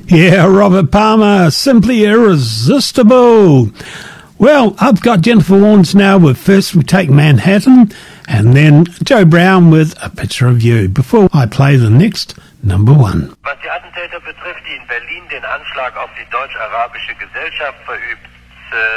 Yeah, Robert Palmer, Simply Irresistible. Well, I've got Jennifer Warnes now with First We Take Manhattan, and then Joe Brown with A Picture of You, before I play the next number one. Was die Attentäter betrifft, die in Berlin den Anschlag auf die deutsch-arabische Gesellschaft verübt